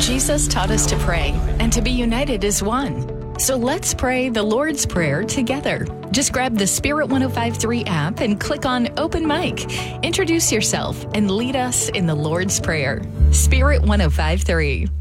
Jesus taught us to pray and to be united as one. So let's pray the Lord's Prayer together. Just grab the Spirit 105.3 app and click on Open Mic. Introduce yourself and lead us in the Lord's Prayer. Spirit 105.3.